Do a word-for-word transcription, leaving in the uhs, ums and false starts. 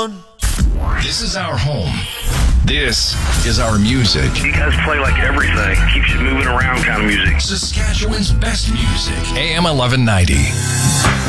on. This is our home. This is our music. You guys play like everything. Keeps you moving around kind of music. Saskatchewan's best music. A M eleven ninety.